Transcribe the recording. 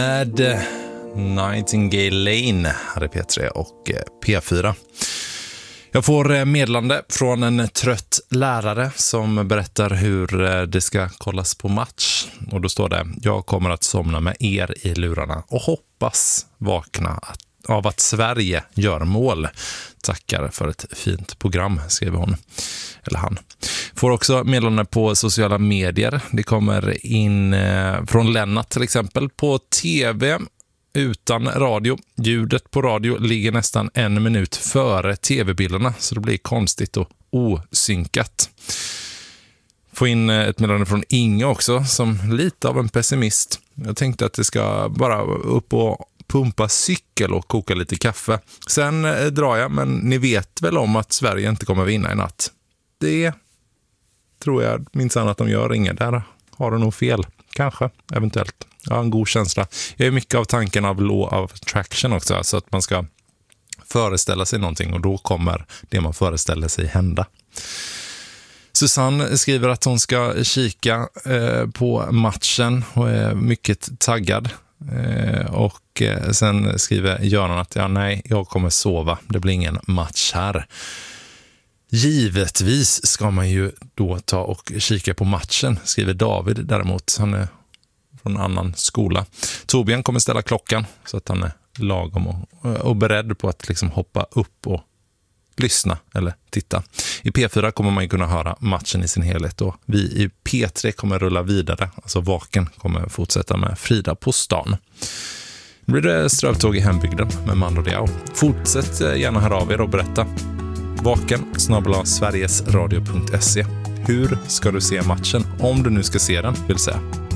Med Nightingale Lane här är P3 och P4. Jag får meddelande från en trött lärare som berättar hur det ska kollas på match. Och då står det: jag kommer att somna med er i lurarna och hoppas vakna av att Sverige gör mål. Tackar för ett fint program, skriver hon. Eller han. Får också meddelande på sociala medier. Det kommer in från Lennart till exempel. På tv utan radio. Ljudet på radio ligger nästan 1 minut före tv-bilderna, så det blir konstigt och osynkat. Få in ett meddelande från Inge också, som lite av en pessimist. Jag tänkte att det ska bara upp och pumpa cykel och koka lite kaffe. Sen drar jag, men ni vet väl om att Sverige inte kommer vinna i natt. Det tror jag minsann att de gör. Inget där har de nog fel. Kanske, eventuellt. Jag har en god känsla. Jag är mycket av tanken av law of attraction också. Så att man ska föreställa sig någonting och då kommer det man föreställer sig hända. Susanne skriver att hon ska kika på matchen och är mycket taggad. Och sen skriver Göran att jag kommer sova. Det blir ingen match här. Givetvis ska man ju då ta och kika på matchen, skriver David däremot. Han är från en annan skola. Torbjörn kommer ställa klockan så att han är lagom och beredd på att liksom hoppa upp och lyssna eller titta. I P4 kommer man ju kunna höra matchen i sin helhet och vi i P3 kommer rulla vidare. Alltså Vaken kommer fortsätta med Frida på stan. Nu blir det strövtåg i hembygden med Mando Diao. Fortsätt gärna höra av er och berätta. Vaken@sverigesradio.se. Hur ska du se matchen? Om du nu ska se den, vill säga.